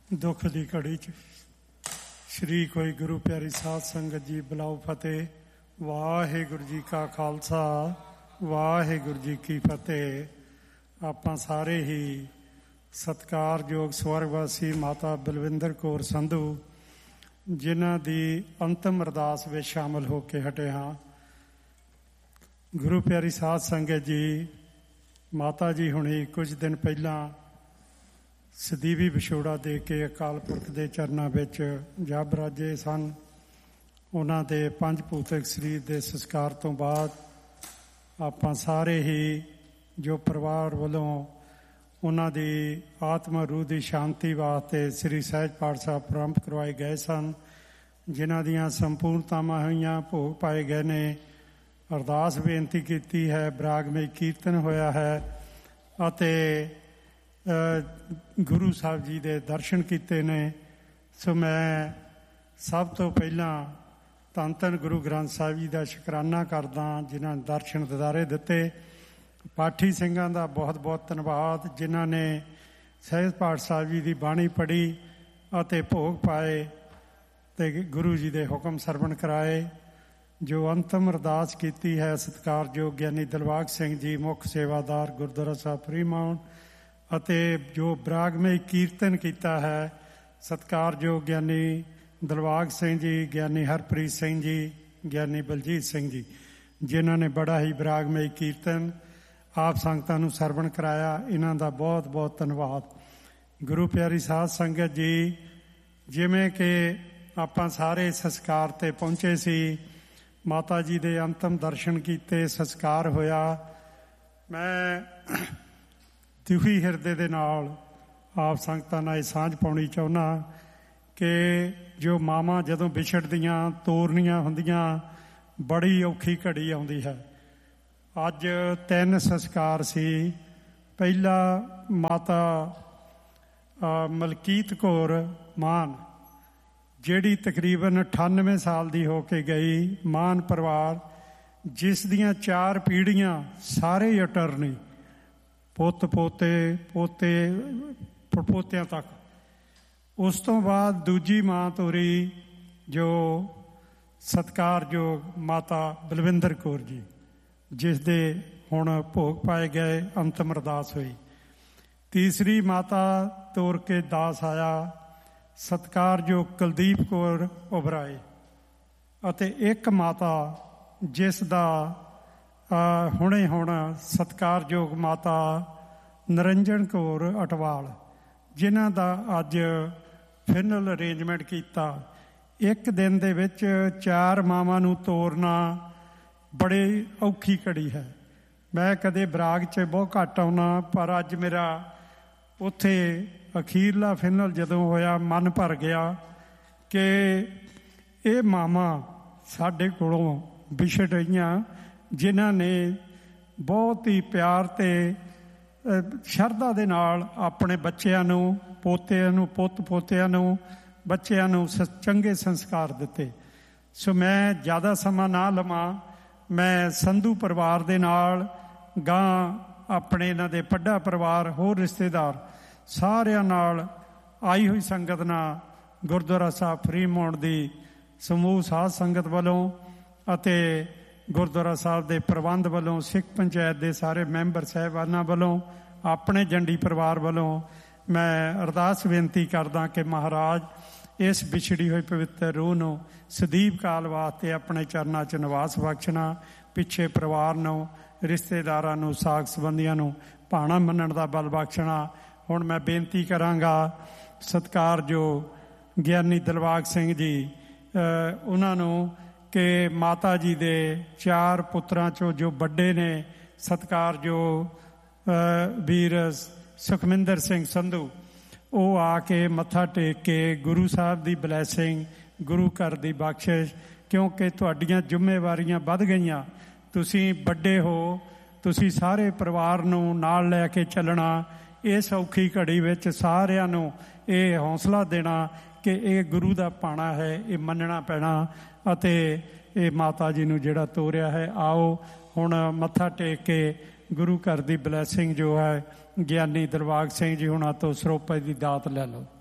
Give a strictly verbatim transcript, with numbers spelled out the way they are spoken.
दुख की घड़ी च श्री कोई गुरु प्यारी साध संगत जी बुलाओ फतेह। वाहिगुरु जी का खालसा वाहिगुरु जी की फतेह। आपां सारे ही सत्कारयोग स्वर्गवासी माता बलविंदर कौर संधू जिन्हां दी अंतिम अरदास विच शामिल हो के हटे हाँ। गुरु प्यारी साध संगत जी माता जी हुणी कुछ दिन पहला सदीवी विछोड़ा दे के अकाल पुरख के चरनां विच जा बराजे सन। उन्हां दे पंज भूतक शरीर के संस्कार तो बाद आपां सारे ही जो परिवार वालों उन्हां दी आत्मा रूह की शांति वास्ते श्री सहज पाठ साहब प्रारंभ करवाए गए सन, जिन्हां दियां संपूर्णतावां होईयां, भोग पाए गए ने। अरदास बेनती की है, बरागमई कीर्तन होया है अते गुरु साहब जी दे दर्शन किते ने। सो मैं सब तो पहला धन धन गुरु ग्रंथ साहिब जी का शुकराना करदा जिन्हां ने दर्शन दिदारे दिते। पाठी सिंघां दा बहुत बहुत धन्नवाद जिन्हां ने सहज पाठ साहिब जी की बाणी पढ़ी अते भोग पाए ते गुरु जी दे हुक्म सरवण कराए। जो अंतिम अरदास की है सत्कारयोग ज्ञानी दिलबाग सिंह जी मुख सेवादार गुरुद्वारा साहब फरीमाउन अते जो बरागमई कीर्तन किया है सत्कारयोग ज्ञानी दिलबाग सिंह जी, ज्ञानी हरप्रीत सिंह जी, ज्ञानी बलजीत सिंह जी, जिन्हों ने बड़ा ही बरागमई कीर्तन आप संगतां नूं सरवण कराया। इन्हां दा बहुत बहुत धन्नवाद। गुरु प्यारी साध संगत जी, जिवें कि आपां सारे संस्कार ते पहुंचे सी, माता जी दे अंतिम दर्शन किते, संस्कार होया। मैं दुखी हिरदे दे नाल आप संगतां नाल सांझ पाउणी चाहुंदा कि जो मावां जदों विछड़दियां तोरनियां हुंदियां बड़ी औखी घड़ी आउंदी है। अज तीन संस्कार सी। पहला माता मलकीत कौर मान जिहड़ी तकरीबन अठानवे साल दी हो के गई, मान परिवार जिस दियां चार पीढ़ियां सारे ही अटरनी, पुत पोते पोते पोतियां तक। उस तो बाद दूजी मां तोरी जो सत्कारयोग माता बलविंदर कौर जी, जिस दे हुण भोग पाए गए, अंतिम अरदास हुई। तीसरी माता तोर के दास आया सत्कारयोग कुलदीप कौर उबराए अते एक माता जिस दा हुणे हुण सत्कारयोग माता नरंजन कौर अटवाल, जिन्हां दा अज फाइनल अरेंजमेंट किया। एक दिन दे विच चार मावां नूं तोरना बड़ी औखी घड़ी है। मैं कदे बराग च बहुत घट आउना, पर अज मेरा उत्थे अखीरला फाइनल जदों होया मन भर गया कि ये मावां साडे कोलों विछड़ रहीआं, जिन्हां ने बहुत ही प्यार ते शरधा दे नाल अपने बच्चिआं नूं, पोतिआं नूं, पुत पोतिआं नूं, बच्चिआं नूं चंगे संस्कार दिते। सो मैं ज़्यादा समा ना लवां, मैं संधू परिवार दे नाल गां अपने इन्हां दे पड्डा परिवार होर रिश्तेदार सारिआं नाल आई हुई संगत नाल गुरुद्वारा साहब फरीमाउन दी समूह साध संगत वालों अते गुरुद्वारा साहब दे प्रबंध वालों, सिख पंचायत दे सारे मैंबर साहिबानां वालों, अपने जंडी परिवार वालों मैं अरदास बेनती करदा कि महाराज इस बिछड़ी हुई पवित्र रूह नूं सदीप काल वास्ते अपने चरनां च निवास बख्शना। पिछे परिवार नूं, रिश्तेदारां नूं, साख संबंधियां नूं भाणा मनण दा बल बख्शना। हुण मैं बेनती करांगा सत्कारयोग ज्ञानी दिलबाग सिंह जी उन्हां नूं कि माता जी दे चार पुत्रां चों जो बड़े ने सत्कारयोग वीर सुखमिंदर सिंह संधू, वो आके मत्था टेक के गुरु साहब की ब्लैसिंग, गुरु घर की बख्शिश, क्योंकि तुहाडीआं जिम्मेवारियां वध गईआं, तुसीं बड़े हो, तुसीं सारे परिवार नूं नाल लै के चलना। इस औखी घड़ी विच सारिआं नूं ये हौसला देना कि ये गुरु दा पाना है, ये मनना पैना अते ये माता जी नूं जिहड़ा तोरिया है। आओ हुण मत्था टेक के गुरु घर की ब्लैसिंग जो है ज्ञानी दिलबाग सिंह जी हुणां तो सरोपे की दात लै लो।